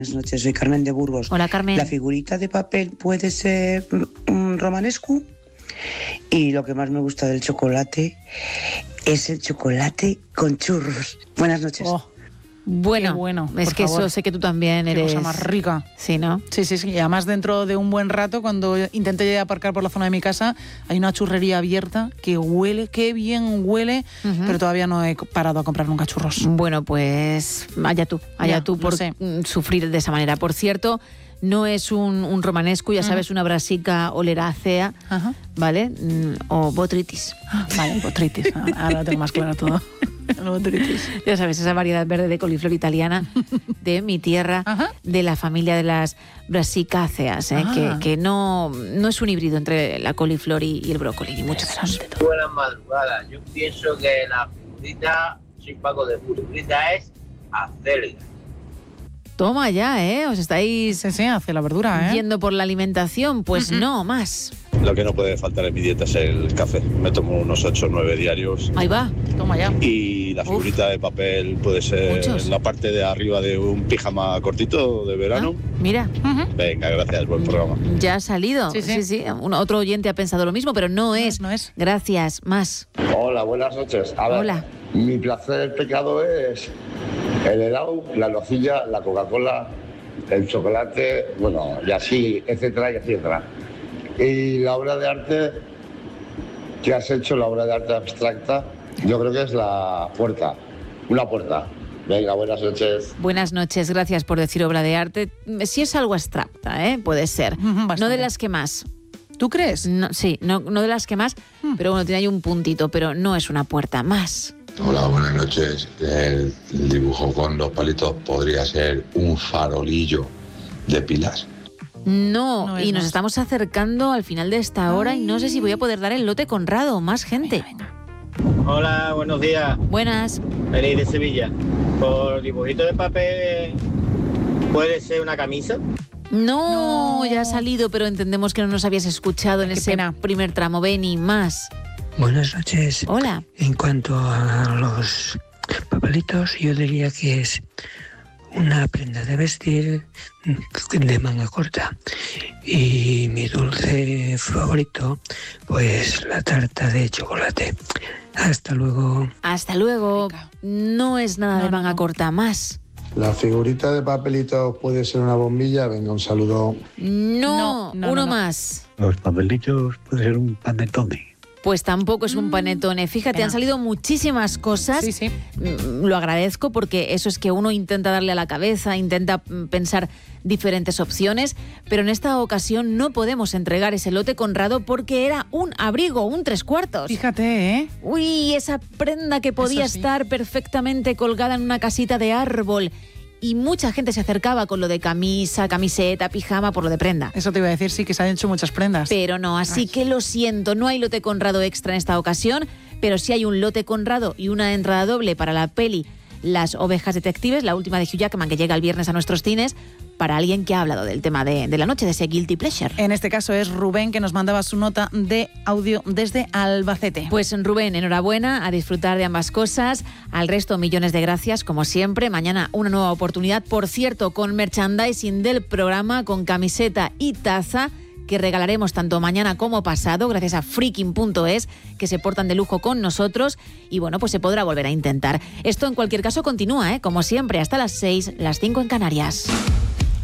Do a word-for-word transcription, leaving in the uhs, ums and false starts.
Buenas noches, soy Carmen de Burgos. Hola, Carmen. La figurita de papel puede ser un romanesco y lo que más me gusta del chocolate es el chocolate con churros. Buenas noches. Oh. Bueno, bueno, es que favor. Eso sé que tú también eres... Qué cosa más rica. Sí, ¿no? Sí, sí, sí. Y además dentro de un buen rato, cuando intenté aparcar por la zona de mi casa, hay una churrería abierta que huele, qué bien huele, uh-huh. pero todavía no he parado a comprar nunca churros. Bueno, pues allá tú, allá ya, tú por sé. sufrir de esa manera. Por cierto, no es un, un romanesco, ya sabes, uh-huh. una brasica oleracea, uh-huh. ¿vale? O botritis. Ah, vale, botritis. Ahora lo tengo más claro todo. Ya sabes, esa variedad verde de coliflor italiana de mi tierra, Ajá. de la familia de las brasicáceas, ¿eh? que, que no, no es un híbrido entre la coliflor y, y el brócoli, ni mucho menos. Buenas madrugadas. Yo pienso que la figurita, soy Paco de figurita, es acelga. Toma ya, ¿eh? Os estáis sí, sí, hace la verdura, ¿eh? yendo por la alimentación. Pues uh-huh. no, más. Lo que no puede faltar en mi dieta es el café. Me tomo unos ocho o nueve diarios. Ahí va. Toma ya. Y la figurita Uf. de papel puede ser Muchos. la parte de arriba de un pijama cortito de verano. Ah, mira. Uh-huh. Venga, gracias, buen programa. Ya ha salido. Sí, sí. sí, sí. Un, otro oyente ha pensado lo mismo, pero no es. No, no es. Gracias, más. Hola, buenas noches. A ver, Hola. Mi placer pecado es el helado, la nocilla, la Coca-Cola, el chocolate, bueno, y así, etcétera, y etcétera. Y la obra de arte que has hecho, la obra de arte abstracta, yo creo que es la puerta, una puerta. Venga, buenas noches. Buenas noches, gracias por decir obra de arte. Si es algo abstracta, ¿eh? Puede ser. Bastante. No de las que más. ¿Tú crees? No, sí, no, no de las que más, hmm. pero bueno, tiene ahí un puntito, pero no es una puerta, más. Hola, buenas noches. El dibujo con los palitos podría ser un farolillo de pilas. No, no y nos más. estamos acercando al final de esta hora Ay. y no sé si voy a poder dar el lote Conrado, más gente. Venga, venga. Hola, buenos días. Buenas. Venís de Sevilla. Por dibujito de papel, ¿puede ser una camisa? No, no, ya ha salido, pero entendemos que no nos habías escuchado en Qué ese pena. primer tramo. Ven y más. Buenas noches. Hola. En cuanto a los papelitos, yo diría que es una prenda de vestir de manga corta. Y mi dulce favorito, pues la tarta de chocolate. Hasta luego. Hasta luego. No es nada no, de manga no. corta, más. La figurita de papelito puede ser una bombilla. Venga, un saludo. No, no, no uno no, no. más. Los papelitos puede ser un panetone. Pues tampoco es un panetone. Fíjate, Pena. han salido muchísimas cosas. Sí, sí. Lo agradezco porque eso es que uno intenta darle a la cabeza, intenta pensar diferentes opciones, pero en esta ocasión no podemos entregar ese lote Conrado porque era un abrigo, un tres cuartos. Fíjate, ¿eh? Uy, esa prenda que podía sí. estar perfectamente colgada en una casita de árbol. Y mucha gente se acercaba con lo de camisa, camiseta, pijama, por lo de prenda. Eso te iba a decir, sí, que se han hecho muchas prendas. Pero no, así Ay. que lo siento, no hay lote Conrado extra en esta ocasión, pero sí hay un lote Conrado y una entrada doble para la peli Las ovejas detectives, la última de Hugh Jackman que llega el viernes a nuestros cines, para alguien que ha hablado del tema de, de la noche, de ese guilty pleasure. En este caso es Rubén, que nos mandaba su nota de audio desde Albacete. Pues Rubén, enhorabuena, a disfrutar de ambas cosas. Al resto, millones de gracias, como siempre. Mañana una nueva oportunidad, por cierto, con merchandising del programa, con camiseta y taza, que regalaremos tanto mañana como pasado, gracias a freaking punto es, que se portan de lujo con nosotros, y bueno, pues se podrá volver a intentar. Esto en cualquier caso continúa, ¿eh? Como siempre, hasta las seis, las cinco en Canarias.